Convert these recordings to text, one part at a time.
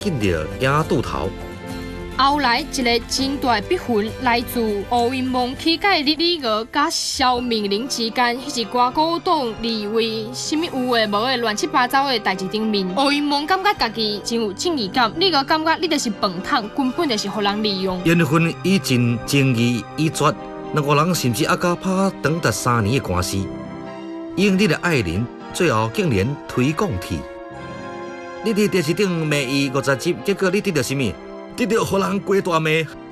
紧着行渡头。 后来一个真大的逼魂来自乌云梦起解李娥甲萧明玲之间迄一寡古董利位，什么有诶无诶乱七八糟诶代志顶面。乌云梦感觉家己真有正义感，李娥感觉你就是笨桶，根本就是互人利用。 缘分已尽，情义已绝，两个人甚至还甲拍长达3年诶官司。因你的爱人最后竟然推广去。你伫电视顶骂伊50集，结果你得到什么？得到互人过大骂。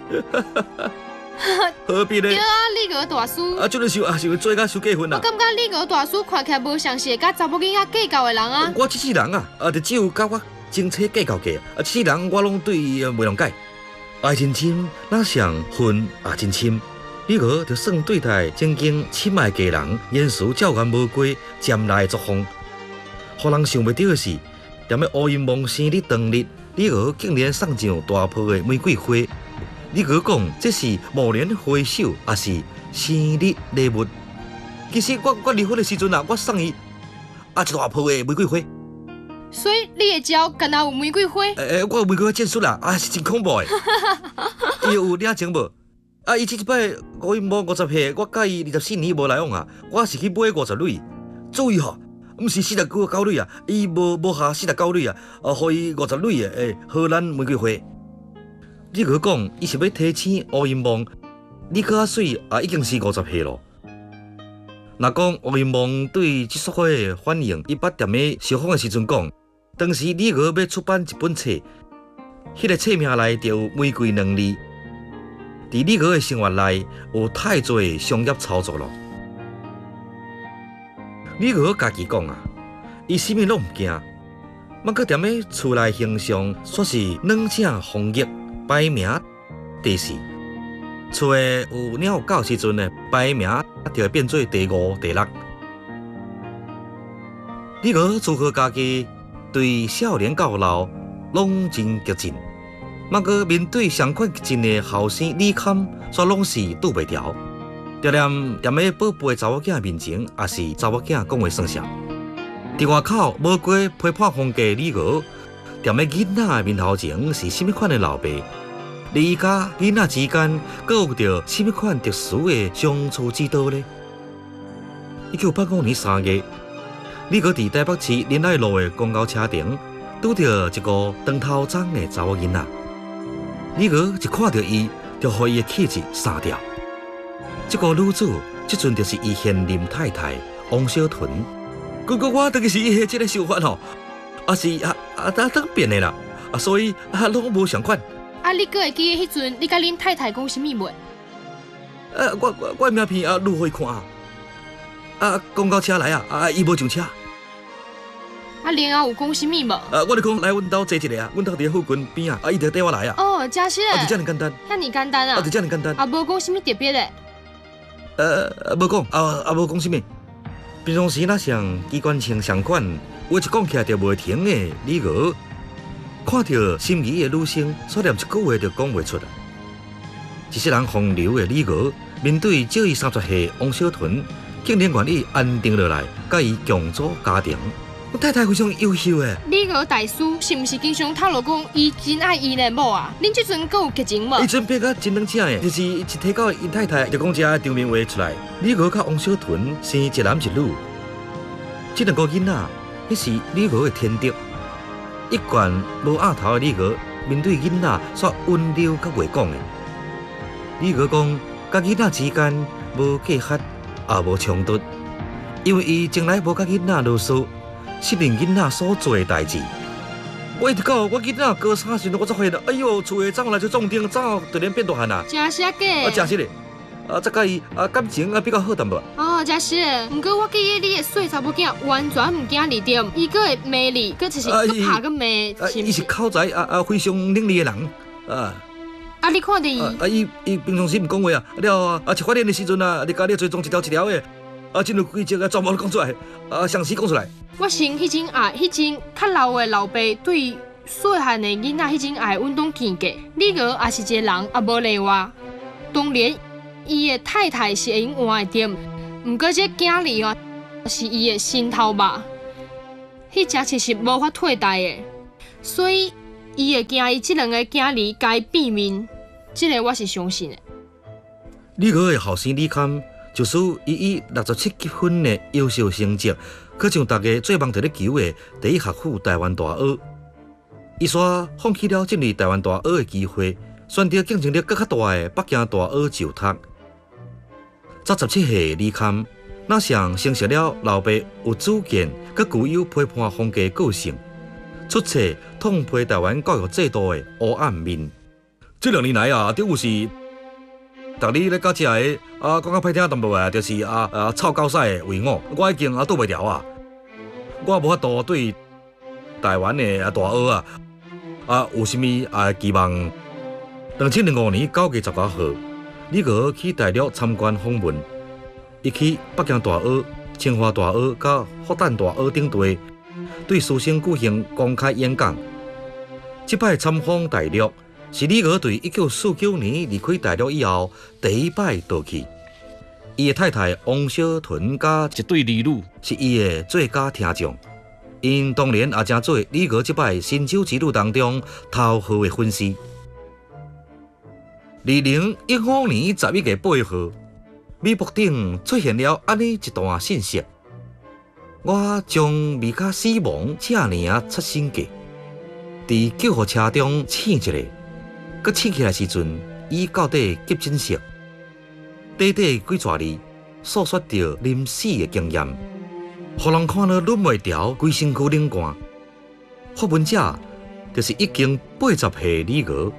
何必呢？ 对啊，李娥大叔。 啊，这个想想做甲收过分啊！ 我感觉李娥大叔看起来无像是会甲查某囡仔计较的人啊。 我这世人啊，就只有甲我前妻计较过啊。这世人我拢对伊袂谅解。爱真深，哪像恨也真深。李娥就算对待曾经深爱家人，言辞照言无过，渐来作风。互人想袂到的是，踮咧乌云梦生日当日，李娥竟然送上大棵的玫瑰花。李娥讲这是蓦然回首，也是生日礼物。其实我离婚的时阵啊，我送伊一大棵的玫瑰花。 所以你的招敢若有玫瑰花？ 我有玫瑰花剑术啦，是真恐怖的。伊有领情无？伊这一摆乌云梦50岁，我甲伊24年无来往啊，我是去买50蕊。注意吼，毋是49蕊啊，伊无下49蕊啊，互伊50蕊的荷兰玫瑰花。你佮讲，伊是要提醒乌云梦，你较水已经是50岁咯。若讲乌云梦对这束花的反应，伊捌踮咧受访的时阵讲，当时李娥要出版一本册，迄个册名内就有玫瑰2字。伫李娥的生活内有太多商业操作咯。李娥家己讲啊，伊啥物拢毋惊，莫搁踮咧厝内形象说是软正风热。排名第4，厝的有鸟狗时阵呢，排名就会变做第5、第6。李娥祝贺家己对少年到老拢真激进，莫过面对上款激进的后生李侃，却拢是拄袂牢。常常踮咧宝贝查某囝面前，也是查某囝讲话算数。伫外口无过批判风格李娥。踮咧囡仔面头前是甚物款的老爸？你甲囡仔之间，阁有着甚物款特殊的相处之道呢？1985年3月，李娥伫台北市仁爱路的公交车亭，拄着一个长头鬃的查某囡仔。李娥一看到伊，就互伊的气质杀掉。这个女子，即阵就是伊现任太太王小屯。不过我当时伊的这个想法吼。是当变的啦，所以拢无相款。 你阁会记得迄阵，你甲恁太太讲啥物袂？ 我名片录互伊看公交车来伊无上车。 然后有讲啥物无？ 我就讲来阮兜坐一个阮兜伫附近边伊就缀我来哦，真是就这么简单。 遐尼简单啊？ 就这么简单。 无讲啥物特别的。 无讲无讲啥物。平常时哪像机关枪相款。话一讲起来就袂停的李娥，看到心仪的女生，却连一句话就讲袂出来。一世人风流的李娥，面对少伊30岁王小屯，竟然愿意安定落来，甲伊共组家庭。我太太非常优秀的。 李娥大叔是毋是经常透露讲伊真爱伊的某啊？恁即阵阁有激情无？ 伊阵变甲真冷静的，就是一提到因太太，就讲这场面话出来。李娥甲王小屯生一男一女，这两个囡仔。迄是李娥的天敌，一贯无额头的李娥，面对囡仔煞温柔甲袂讲的。李娥讲，甲囡仔之间无隔阂，也无冲突，因为伊从来无甲囡仔啰嗦，信任囡仔所做的代志。我一直到我囡仔高3时，我才发现，哎呦，厝的走来就壮丁，走突然变大汉啊！ 真是假？ 真是嘞。再甲伊感情比较好淡薄。 真是。不过我记得你的细查某囝完全唔惊你点，伊个会骂你，佮就是佮拍佮骂。 伊是口才非常伶俐的人。 你看到伊？ 伊平常时唔讲话了吃饭的时阵你家己追踪一条一条的，真有几只全部都讲出来，详细讲出来。 我想迄种较老的老爸对细汉的囡仔迄种爱运动见解，李娥也是一个人，也无例外。当然。伊的太太是会用换的点，不过这囝儿是伊的心头肉，迄只其实无法替代的。所以伊会惊伊即两个囝儿甲伊变面，即个我是相信的。 李娥的后生李堪，就使伊以67积分的优秀成绩，考上大家最忙在咧求的第一学府台湾大学。伊煞放弃了进入台湾大学的机会，选择竞争力更较大的北京大学就读。才17岁李堪，那上承袭了老爸有主见，佮具有批判风格个性，出册痛批台湾教育制度的黑暗面。这2年来啊，对有是。逐日咧教遮个讲较歹听淡薄啊，就是臭狗屎的为我，我已经倒袂牢啊！我无法度对台湾的大学有啥物期望。2005年9月19号，李娥去大陆参观访问，伊去北京大学、清华大学、甲复旦大学等地，对师生举行公开演讲。这摆参访大陆。是李娥对1949年离开大陆以后第一摆倒去。伊的太太王小屯甲一对儿女是伊的最佳听众，因当然也正做李娥这摆新手之路当中头号的粉丝。2015年11月8号，微博顶出现了安尼一段信息：我将未甲死亡这尔出生过，伫救护车中醒一下。佮醒起来时阵，伊到底急诊室，短短几撮字，诉说着临死的经验，互人看了忍袂牢，规身躯冷汗。发文者就是已经80岁李娥。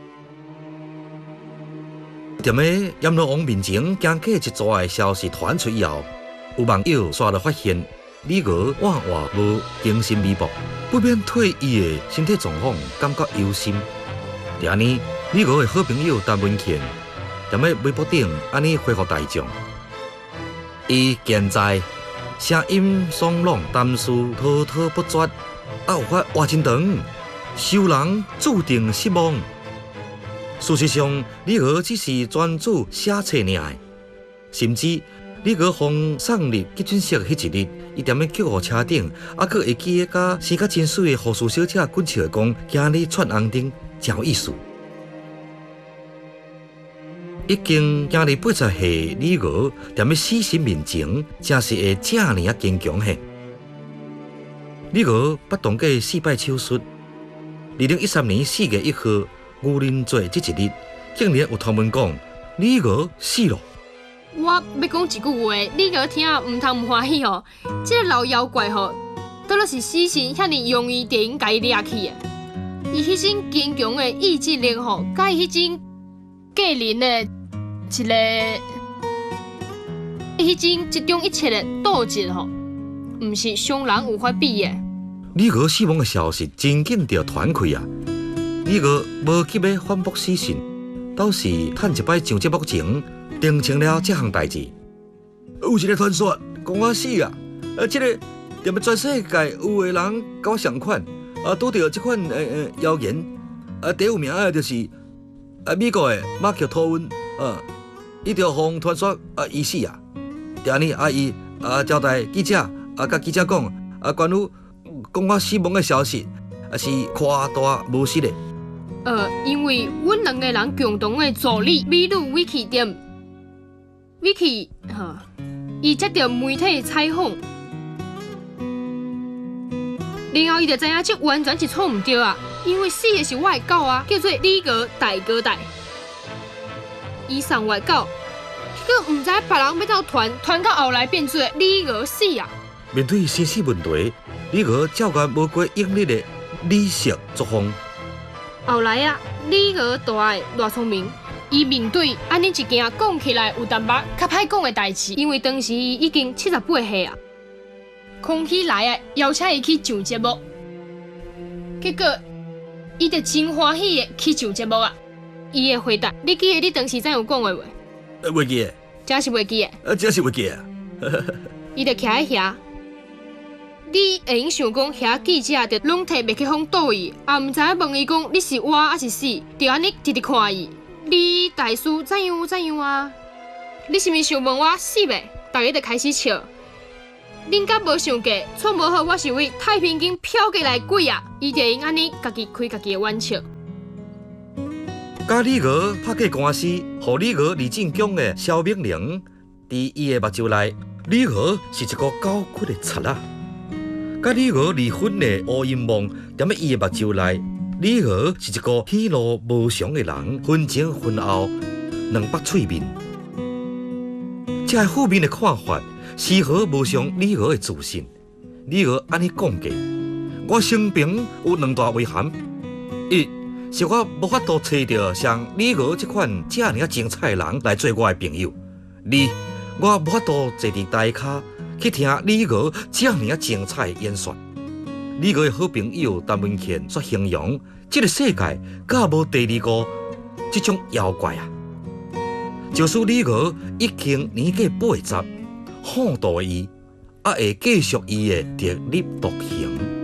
踮咧阎罗王面前惊过一撮的消息传出以后，有网友刷了发现李娥换话无更新微博，不免对伊的身体状况感觉忧心。第二年，李娥的好朋友陈文茜踮咧微博顶安尼回复大众：伊健在，声音爽朗，谈事滔滔不绝，有法活真长，受人注定失望。事实上，李娥只是专注写册尔，甚至李娥方送入急诊室迄一日，伊踮咧救护车顶，佫会记咧甲生甲真水的护士小姐滚笑讲，今日串红灯。真有意思。已经今日80岁李娥，踮咧死神面前，真是会这尔坚强嘿。李娥捌当过4摆手术。2013年4月1号，愚人节这一日，竟然有传闻讲李娥死了。 我要讲一句话，李娥听唔通唔欢喜哦。这个老妖怪吼，倒落是死神遐尼容易电影甲伊掠去的。伊迄种坚强的意志力吼，甲伊迄种个人的一个，伊迄种集中一切的斗志吼，毋是常人有法比的。 李娥死亡的消息真紧就传开啊！李娥无急要反驳死讯，倒是趁一摆上节目前澄清了这项代志。有一个传说讲我死啊，这个踮咧全世界有的人甲我相款。拄到这款谣言，第一名的就是美国的马克吐温，伊就互传说伊死啊。第二呢，伊交代记者，甲记者讲，关于讲我死亡的消息，是夸大无实的。 因为阮两个人共同的助理美女 Vicky 店，Vicky 伊接到媒体采访。然后伊就知影这完全是错唔对啊，因为死的是我的狗啊，叫做李娥大哥大。伊送我的狗，结果唔知别人要到传到后来变做李娥死啊。 面对生死问题，李娥照惯无过英烈的理性作风。 后来啊，李娥大爱偌聪明，伊面对安尼一件讲起来有淡薄较歹讲的代志，因为当时伊已经78岁啊。空气来啊，邀请伊去上节目，结果伊就真欢喜的去上节目啊。伊的回答，你记得你当时怎有讲的话？ 袂记的， 真是袂记的。 真是袂记的。 伊就徛喺遐，你会用想讲遐记者就拢摕麦克风倒伊，也毋知影问伊讲你是活还是死，就安尼直直看伊。你大师怎样啊？你是毋是想问我死未？大家就开始笑。 恁敢无想过，错无好，我是为太平间飘过来鬼啊！伊就用安尼家己开家己的玩笑。 甲李娥拍过官司，互李娥离进宫的萧明玲，伫伊的目睭内，李娥是一个高骨的贼仔。甲李娥离婚的乌阴梦，踮咧伊的目睭内，李娥是一个喜怒无常的人，婚前婚后两百喙面。这个负面的看法，丝毫无伤李娥的自信。李娥安尼讲过：我生平有两大遗憾，一是我无法度找到像李娥这款这样精彩的人来做我的朋友；二，我无法度坐伫台下去听李娥这样精彩的演说。李娥的好朋友陈文茜所形容，这个世界敢无第二个这种妖怪啊！就算李娥已经年过80，好大的伊，还会继续伊的特立独行。